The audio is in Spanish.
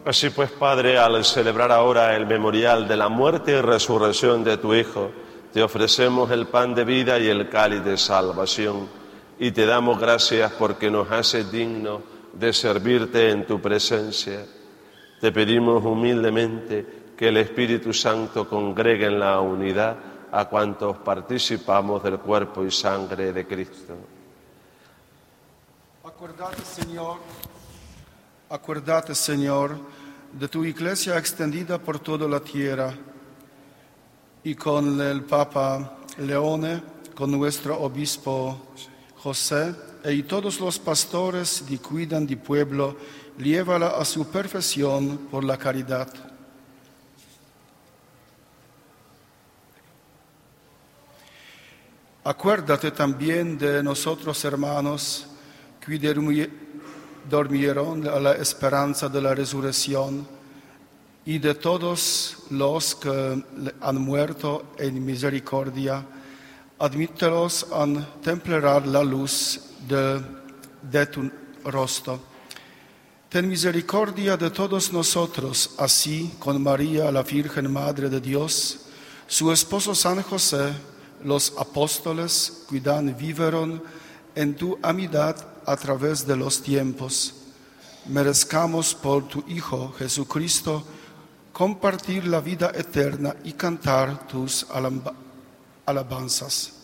Así pues, Padre, al celebrar ahora el memorial de la muerte y resurrección de tu Hijo, te ofrecemos el pan de vida y el cáliz de salvación, y te damos gracias porque nos haces dignos de servirte en tu presencia. Te pedimos humildemente que el Espíritu Santo congregue en la unidad a cuantos participamos del cuerpo y sangre de Cristo. Acuérdate, Señor, de tu Iglesia extendida por toda la tierra, y con el Papa Leone, con nuestro obispo José, y todos los pastores que cuidan del pueblo, llévala a su perfección por la caridad. Acuérdate también de nosotros, hermanos, que dormieron a la esperanza de la resurrección, y de todos los que han muerto en misericordia, admítelos a templar la luz de tu rostro. Ten misericordia de todos nosotros, así con María, la Virgen Madre de Dios, su esposo San José, los apóstoles que vivieron en tu amistad a través de los tiempos. Merezcamos por tu Hijo Jesucristo compartir la vida eterna y cantar tus alabanzas.